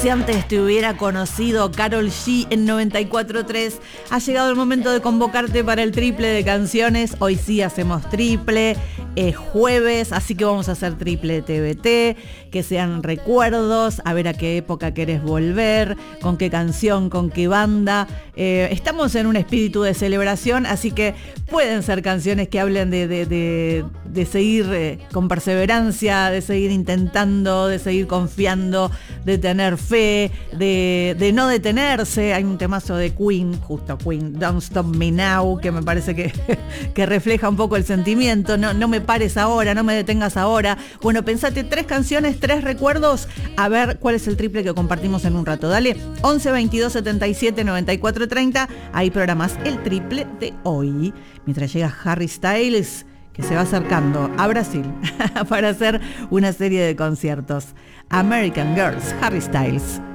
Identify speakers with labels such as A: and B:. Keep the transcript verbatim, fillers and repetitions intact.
A: si antes te hubiera conocido Karol G en noventa y cuatro punto tres. Ha llegado el momento de convocarte para el triple de canciones. Hoy sí hacemos triple, es jueves, así que vamos a hacer triple T B T, que sean recuerdos, a ver a qué época querés volver, con qué canción, con qué banda. Eh, estamos en un espíritu de celebración, así que pueden ser canciones que hablen de, de, de, de seguir eh, con perseverancia, de seguir intentando, de seguir confiando, de tener fe, de, de no detenerse. Hay un temazo de Queen, justo Queen, Don't Stop Me Now, que me parece que, que refleja un poco el sentimiento. No, no me pares ahora, no me detengas ahora. Bueno, pensate tres canciones, tres recuerdos, a ver cuál es el triple que compartimos en un rato. Dale, once veintidós setenta y siete noventa y cuatro treinta, ahí programás el triple de hoy. Mientras llega Harry Styles, que se va acercando a Brasil para hacer una serie de conciertos. American Girls, Harry Styles.